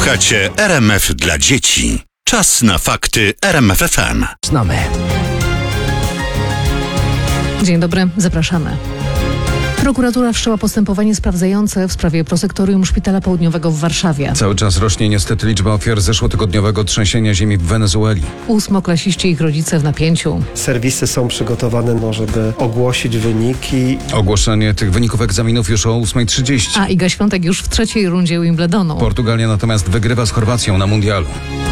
Słuchacie RMF dla dzieci. Czas na fakty RMF FM. Znamy. Dzień dobry, zapraszamy. Prokuratura wszczęła postępowanie sprawdzające w sprawie prosektorium Szpitala Południowego w Warszawie. Cały czas rośnie niestety liczba ofiar zeszłotygodniowego trzęsienia ziemi w Wenezueli. Ósmoklasiści i ich rodzice w napięciu. Serwisy są przygotowane, żeby ogłosić wyniki. Ogłoszenie tych wyników egzaminów już o 8:30. A Iga Świątek już w trzeciej rundzie Wimbledonu. Portugalia natomiast wygrywa z Chorwacją na mundialu.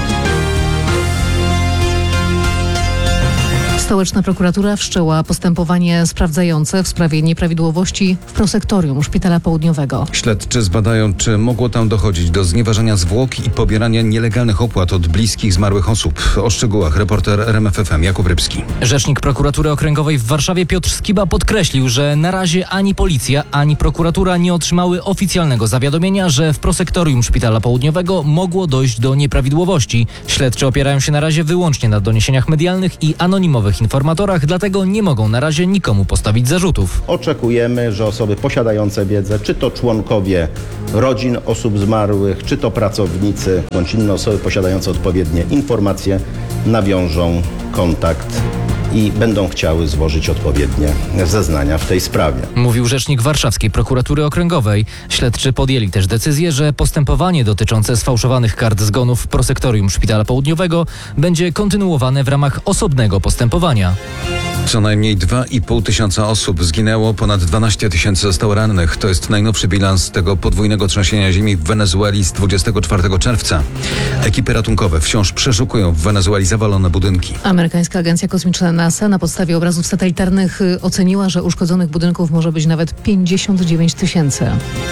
Stołeczna prokuratura wszczęła postępowanie sprawdzające w sprawie nieprawidłowości w prosektorium Szpitala Południowego. Śledczy zbadają, czy mogło tam dochodzić do znieważania zwłok i pobierania nielegalnych opłat od bliskich zmarłych osób. O szczegółach reporter RMF FM Jakub Rybski. Rzecznik Prokuratury Okręgowej w Warszawie Piotr Skiba podkreślił, że na razie ani policja, ani prokuratura nie otrzymały oficjalnego zawiadomienia, że w prosektorium Szpitala Południowego mogło dojść do nieprawidłowości. Śledczy opierają się na razie wyłącznie na doniesieniach medialnych i anonimowych informatorach, dlatego nie mogą na razie nikomu postawić zarzutów. Oczekujemy, że osoby posiadające wiedzę, czy to członkowie rodzin osób zmarłych, czy to pracownicy, bądź inne osoby posiadające odpowiednie informacje, nawiążą kontakt i będą chciały złożyć odpowiednie zeznania w tej sprawie. Mówił rzecznik Warszawskiej Prokuratury Okręgowej. Śledczy podjęli też decyzję, że postępowanie dotyczące sfałszowanych kart zgonów w prosektorium Szpitala Południowego będzie kontynuowane w ramach osobnego postępowania. Co najmniej 2,5 tysiąca osób zginęło, ponad 12 tysięcy zostało rannych. To jest najnowszy bilans tego podwójnego trzęsienia ziemi w Wenezueli z 24 czerwca. Ekipy ratunkowe wciąż przeszukują w Wenezueli zawalone budynki. Amerykańska Agencja Kosmiczna NASA na podstawie obrazów satelitarnych oceniła, że uszkodzonych budynków może być nawet 59 tysięcy.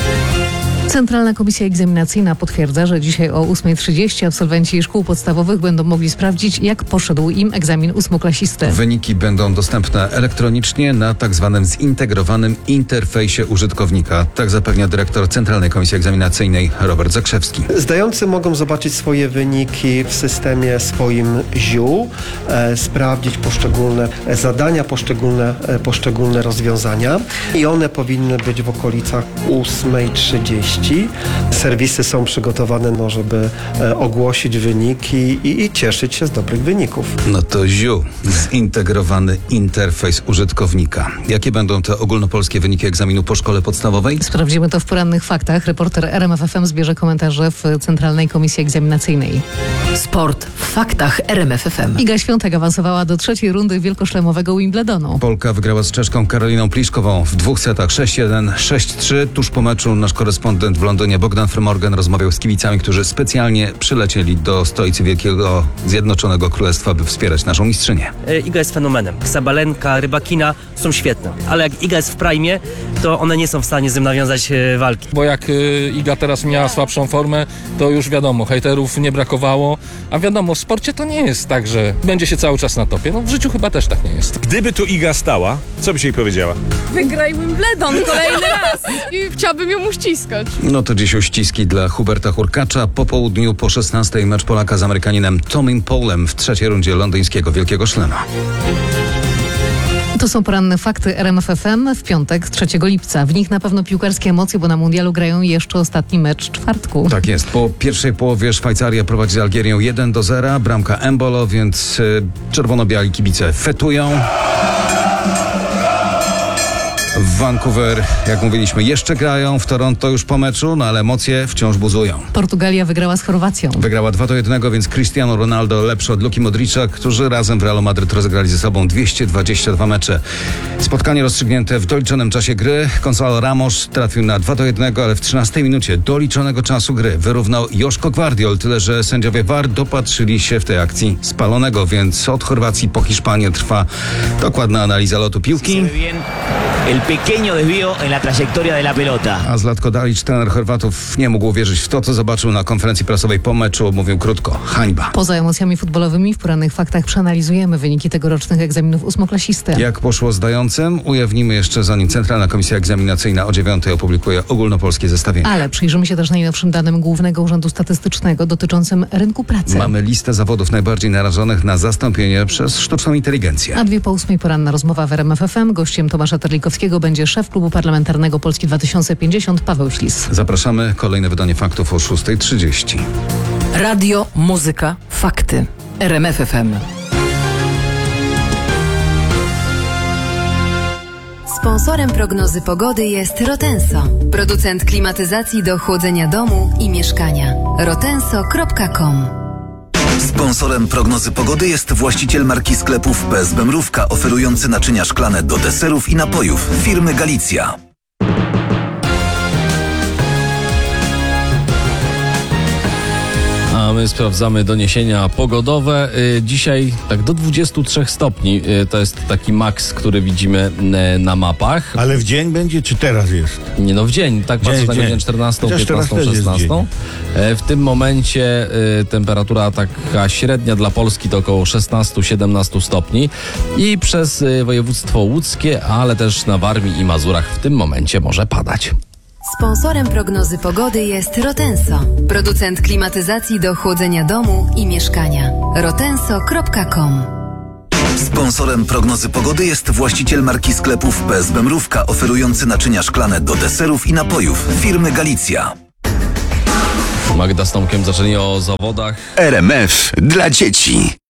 Centralna Komisja Egzaminacyjna potwierdza, że dzisiaj o 8:30 absolwenci szkół podstawowych będą mogli sprawdzić, jak poszedł im egzamin ósmoklasisty. Wyniki będą dostępne elektronicznie na tzw. zintegrowanym interfejsie użytkownika. Tak zapewnia dyrektor Centralnej Komisji Egzaminacyjnej Robert Zakrzewski. Zdający mogą zobaczyć swoje wyniki w systemie swoim ZIU, sprawdzić poszczególne zadania, poszczególne rozwiązania i one powinny być w okolicach 8:30. Serwisy są przygotowane, żeby ogłosić wyniki i cieszyć się z dobrych wyników. No to ZIU, zintegrowany interfejs użytkownika. Jakie będą te ogólnopolskie wyniki egzaminu po szkole podstawowej? Sprawdzimy to w porannych faktach. Reporter RMF FM zbierze komentarze w Centralnej Komisji Egzaminacyjnej. Sport w faktach RMF FM. Iga Świątek awansowała do trzeciej rundy wielkoszlemowego Wimbledonu. Polka wygrała z Czeszką Karoliną Pliszkową w 2 setach 6-1, 6-3. Tuż po meczu nasz korespondent w Londynie Bogdan Frymorgan rozmawiał z kibicami, którzy specjalnie przylecieli do stolicy Wielkiego Zjednoczonego Królestwa, by wspierać naszą mistrzynię. Iga jest fenomenem. Sabalenka, Rybakina są świetne, ale jak Iga jest w prime, to one nie są w stanie z nim nawiązać walki. Bo jak Iga teraz miała słabszą formę, to już wiadomo, hejterów nie brakowało, a wiadomo, w sporcie to nie jest tak, że będzie się cały czas na topie. No w życiu chyba też tak nie jest. Gdyby tu Iga stała, co byś jej powiedziała? Wygraj Wimbledon kolejny raz i chciałabym ją uściskać. No to dziś uściski dla Huberta Hurkacza. Po południu po 16:00 mecz Polaka z Amerykaninem Tomim Polem w trzeciej rundzie londyńskiego Wielkiego Szlema. To są poranne fakty RMF FM w piątek, 3 lipca. W nich na pewno piłkarskie emocje, bo na mundialu grają jeszcze ostatni mecz czwartku. Tak jest. Po pierwszej połowie Szwajcaria prowadzi z Algierią 1-0. Bramka Embolo, więc czerwono-biali kibice fetują. W Vancouver, jak mówiliśmy, jeszcze grają, w Toronto już po meczu, no ale emocje wciąż buzują. Portugalia wygrała z Chorwacją. Wygrała 2-1, więc Cristiano Ronaldo lepszy od Luki Modricza, którzy razem w Realu Madryt rozegrali ze sobą 222 mecze. Spotkanie rozstrzygnięte w doliczonym czasie gry. Gonzalo Ramos trafił na 2-1, ale w 13 minucie doliczonego czasu gry wyrównał Joszko Gvardiol, tyle że sędziowie VAR dopatrzyli się w tej akcji spalonego, więc od Chorwacji po Hiszpanię trwa dokładna analiza lotu piłki. El pequeño desvío en la trayectoria de la pelota. A Zlatko Dalic, trener Chorwatów, nie mógł wierzyć w to, co zobaczył na konferencji prasowej po meczu. Mówił krótko: hańba. Poza emocjami futbolowymi w porannych faktach przeanalizujemy wyniki tegorocznych egzaminów ósmoklasisty. Jak poszło zdającym, ujawnimy jeszcze, zanim Centralna Komisja Egzaminacyjna o 9:00 opublikuje ogólnopolskie zestawienie. Ale przyjrzymy się też najnowszym danym Głównego Urzędu Statystycznego dotyczącym rynku pracy. Mamy listę zawodów najbardziej narażonych na zastąpienie przez sztuczną inteligencję. A 7:45 poranna rozmowa w RMF FM. Gościem Tomasza Terlikowskiego Obywatelskiego będzie szef Klubu Parlamentarnego Polski 2050 Paweł Ślis. Zapraszamy. Kolejne wydanie faktów o 6:30. Radio, muzyka, fakty. RMF FM. Sponsorem prognozy pogody jest Rotenso, producent klimatyzacji do chłodzenia domu i mieszkania. rotenso.com. Sponsorem prognozy pogody jest właściciel marki sklepów PSB Mrówka, oferujący naczynia szklane do deserów i napojów firmy Galicja. A my sprawdzamy doniesienia pogodowe. Dzisiaj tak do 23 stopni. To jest taki maks, który widzimy na mapach. Ale w dzień będzie, czy teraz jest? Nie no, w dzień. Tak patrzę na godzinę 14, 15, 16. W tym momencie temperatura taka średnia dla Polski to około 16-17 stopni. I przez województwo łódzkie, ale też na Warmii i Mazurach w tym momencie może padać. Sponsorem prognozy pogody jest Rotenso, producent klimatyzacji do chłodzenia domu i mieszkania. rotenso.com. Sponsorem prognozy pogody jest właściciel marki sklepów PSB Mrówka, oferujący naczynia szklane do deserów i napojów firmy Galicja. Magda z Tomkiem zaczęli o zawodach. RMF dla dzieci.